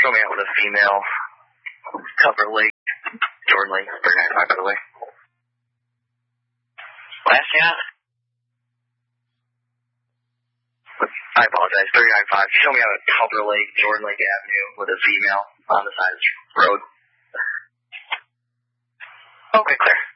Show me out with a female. Cover Lake, Jordan Lake, 395 by the way. Last shot? I apologize, 395. Show me out at Cover Lake, Jordan Lake Avenue with a female on the side of the road. Okay, clear.